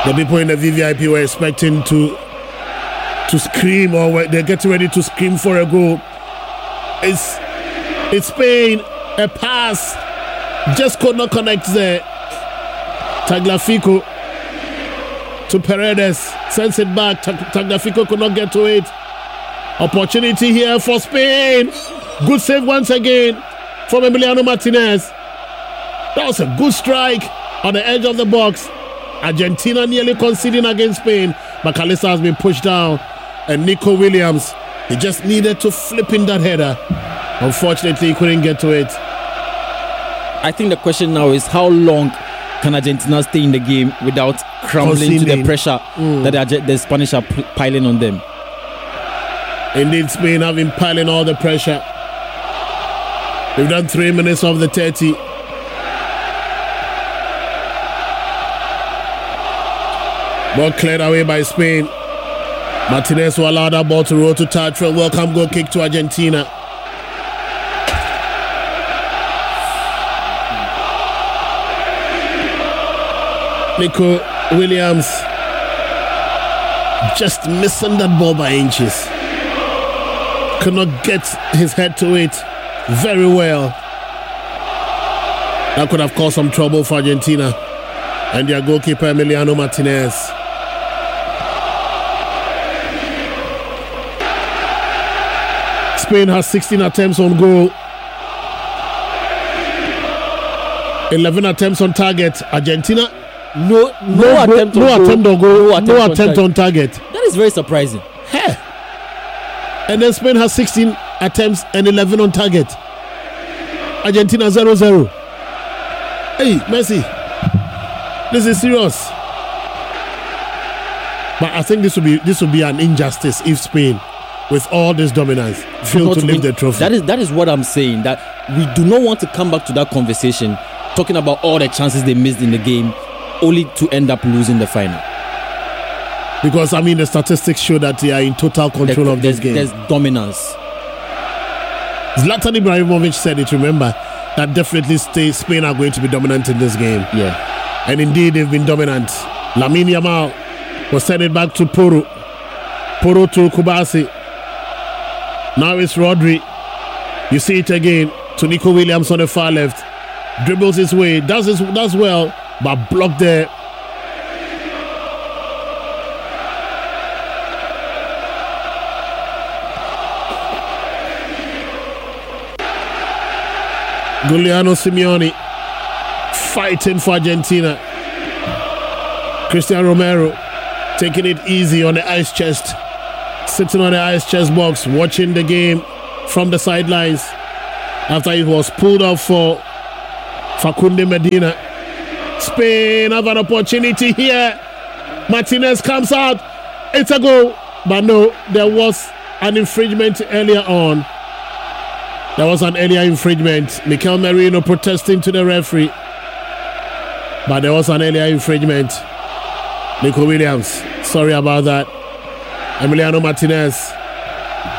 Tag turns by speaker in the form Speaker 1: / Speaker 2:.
Speaker 1: The people in the VVIP were expecting to scream, or they're getting ready to scream for a goal. It's Spain. A pass just could not connect there. Tagliafico to Paredes, sends it back. Tagliafico could not get to it. Opportunity here for Spain. Good save once again from Emiliano Martinez. That was a good strike on the edge of the box. Argentina nearly conceding against Spain. McAllister has been pushed down. And Nico Williams, he just needed to flip in that header. Unfortunately, he couldn't get to it.
Speaker 2: I think the question now is, how long can Argentina stay in the game without crumbling to the pressure that the Spanish are piling on them?
Speaker 1: Indeed, Spain have been piling all the pressure. We've done 3 minutes of the 30. Ball cleared away by Spain. Martinez will allow that ball to roll to touch for a welcome goal kick to Argentina. Nico Williams just missing that ball by inches. Could not get his head to it very well. That could have caused some trouble for Argentina and their goalkeeper Emiliano Martinez. Spain has 16 attempts on goal, 11 attempts on target. Argentina, no attempt on target.
Speaker 2: That is very surprising.
Speaker 1: Hey. And then Spain has 16 attempts and 11 on target. Argentina 0-0. Hey, Messi, this is serious. But I think this will be an injustice if Spain, with all this dominance, fail to lift the trophy.
Speaker 2: That is what I'm saying. That we do not want to come back to that conversation, talking about all the chances they missed in the game, only to end up losing the final.
Speaker 1: Because I mean, the statistics show that they are in total control of this game.
Speaker 2: There's dominance.
Speaker 1: Zlatan Ibrahimovic said it. Remember that definitely Spain are going to be dominant in this game.
Speaker 2: Yeah,
Speaker 1: and indeed they've been dominant. Lamine Yamal will send it back to Porro to Kubasi. Now it's Rodri. You see it again to Nico Williams on the far left. Dribbles his way, does well, but blocked there. Giuliano Simeone fighting for Argentina. Christian Romero taking it easy on the ice chest, sitting on the ice chest box, watching the game from the sidelines after it was pulled off for Facundo Medina. Spain have an opportunity here. Martinez comes out. It's a goal. But no, there was an infringement earlier on. There was an earlier infringement. Mikel Merino protesting to the referee. But there was an earlier infringement. Nico Williams, sorry about that. Emiliano Martinez